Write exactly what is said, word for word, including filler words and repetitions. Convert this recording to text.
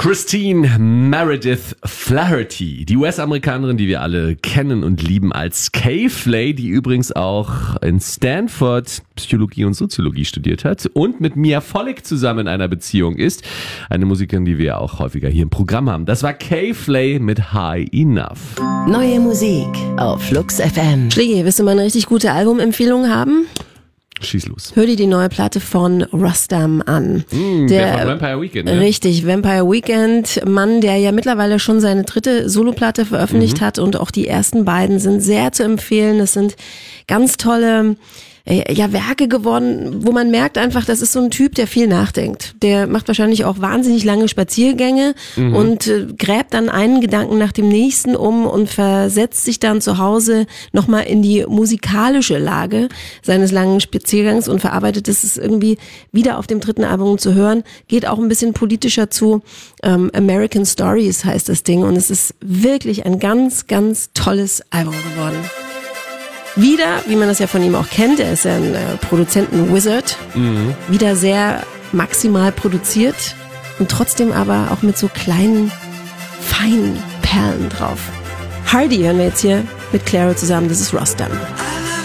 Christine Meredith Flaherty, die U S-Amerikanerin, die wir alle kennen und lieben als K-Flay, die übrigens auch in Stanford Psychologie und Soziologie studiert hat und mit Mia Volek zusammen in einer Beziehung ist. Eine Musikerin, die wir ja auch häufiger hier im Programm haben. Das war K-Flay mit High Enough. Neue Musik auf Flux F M. Schlägi, willst du mal eine richtig gute Albumempfehlung haben? Schieß los. Hör dir die neue Platte von Rustam an. Mm, der, der von Vampire Weekend, ne? Richtig, Vampire Weekend. Mann, der ja mittlerweile schon seine dritte Soloplatte veröffentlicht mhm. hat und auch die ersten beiden sind sehr zu empfehlen. Das sind ganz tolle ja, Werke geworden, wo man merkt einfach, das ist so ein Typ, der viel nachdenkt. Der macht wahrscheinlich auch wahnsinnig lange Spaziergänge mhm. und äh, gräbt dann einen Gedanken nach dem nächsten um und versetzt sich dann zu Hause nochmal in die musikalische Lage seines langen Spaziergangs und verarbeitet es irgendwie wieder auf dem dritten Album zu hören. Geht auch ein bisschen politischer zu. Ähm, American Stories heißt das Ding und es ist wirklich ein ganz, ganz tolles Album geworden. Wieder, wie man das ja von ihm auch kennt, er ist ja ein äh, Produzenten-Wizard, mhm. wieder sehr maximal produziert und trotzdem aber auch mit so kleinen, feinen Perlen drauf. Hardy hören wir jetzt hier mit Clairo zusammen, das ist Rustam.